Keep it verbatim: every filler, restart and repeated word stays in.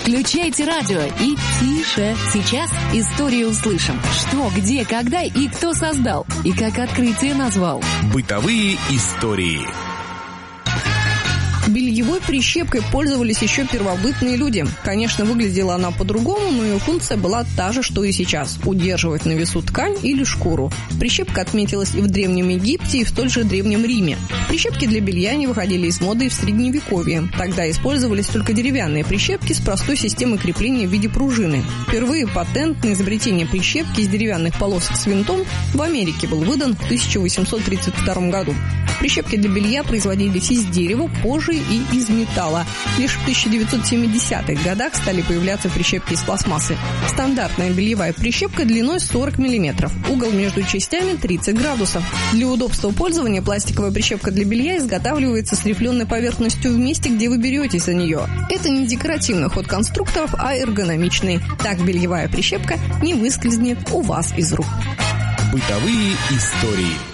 Включайте радио и тише. Сейчас историю услышим. Что, где, когда и кто создал. И как открытие назвал. Бытовые истории. Бельевой прищепкой пользовались еще первобытные люди. Конечно, выглядела она по-другому, но ее функция была та же, что и сейчас – удерживать на весу ткань или шкуру. Прищепка отметилась и в Древнем Египте, и в столь же Древнем Риме. Прищепки для белья не выходили из моды и в Средневековье. Тогда использовались только деревянные прищепки с простой системой крепления в виде пружины. Впервые патент на изобретение прищепки из деревянных полосок с винтом в Америке был выдан в тысяча восемьсот тридцать втором году. Прищепки для белья производились из дерева, кожи и из металла. Лишь в тысяча девятьсот семидесятых годах стали появляться прищепки из пластмассы. Стандартная бельевая прищепка длиной сорок миллиметров. Угол между частями тридцать градусов. Для удобства пользования пластиковая прищепка для белья изготавливается с рифленой поверхностью в месте, где вы беретесь за нее. Это не декоративный ход конструкторов, а эргономичный. Так бельевая прищепка не выскользнет у вас из рук. Бытовые истории.